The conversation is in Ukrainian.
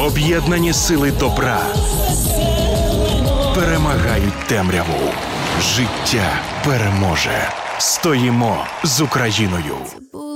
Об'єднані сили добра перемагають темряву. Життя переможе. Стоїмо з Україною.